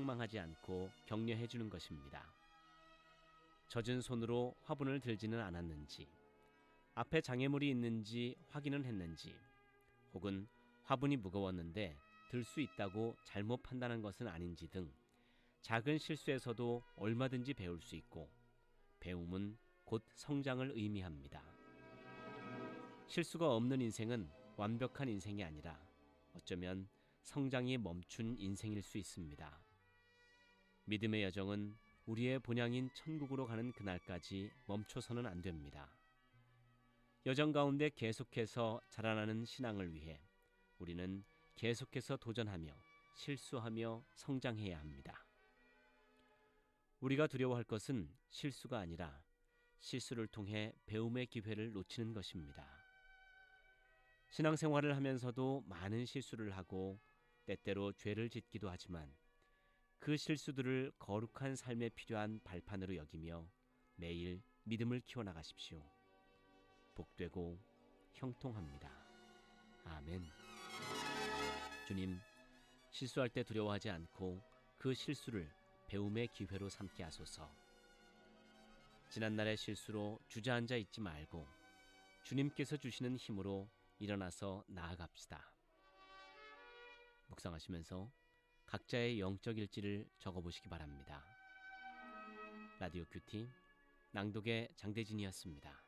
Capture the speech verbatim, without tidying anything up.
책망하지 않고 격려해 주는 것입니다. 젖은 손으로 화분을 들지는 않았는지, 앞에 장애물이 있는지 확인은 했는지, 혹은 화분이 무거웠는데 들 수 있다고 잘못 판단한 것은 아닌지 등 작은 실수에서도 얼마든지 배울 수 있고, 배움은 곧 성장을 의미합니다. 실수가 없는 인생은 완벽한 인생이 아니라 어쩌면 성장이 멈춘 인생일 수 있습니다. 믿음의 여정은 우리의 본향인 천국으로 가는 그날까지 멈춰서는 안 됩니다. 여정 가운데 계속해서 자라나는 신앙을 위해 우리는 계속해서 도전하며 실수하며 성장해야 합니다. 우리가 두려워할 것은 실수가 아니라 실수를 통해 배움의 기회를 놓치는 것입니다. 신앙생활을 하면서도 많은 실수를 하고 때때로 죄를 짓기도 하지만 그 실수들을 거룩한 삶에 필요한 발판으로 여기며 매일 믿음을 키워나가십시오. 복되고 형통합니다. 아멘. 주님, 실수할 때 두려워하지 않고 그 실수를 배움의 기회로 삼게 하소서. 지난날의 실수로 주저앉아 있지 말고 주님께서 주시는 힘으로 일어나서 나아갑시다. 묵상하시면서 각자의 영적 일지를 적어보시기 바랍니다. 라디오 큐티 낭독의 장대진이었습니다.